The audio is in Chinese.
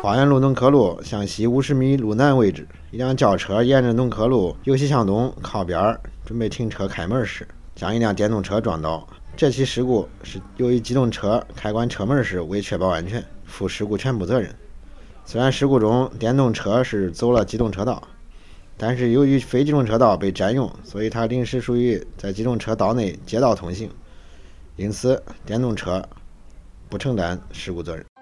花园路农科路向西50米路南位置，一辆轿车沿着农科路右西向东靠边，准备停车开门时，将一辆电动车撞倒。这起事故是由于机动车开关车门时未确保安全，负事故全部责任。虽然事故中电动车是走了机动车道，但是由于非机动车道被占用，所以它临时属于在机动车道内街道通行，因此电动车不承担事故责任。